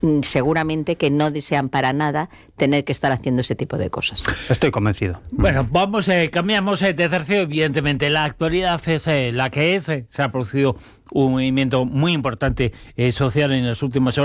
seguramente que no desean para nada tener que estar haciendo ese tipo de cosas. Estoy convencido. Bueno, cambiamos de tercio. Evidentemente, la actualidad es la que es. Se ha producido un movimiento muy importante social en las últimas horas.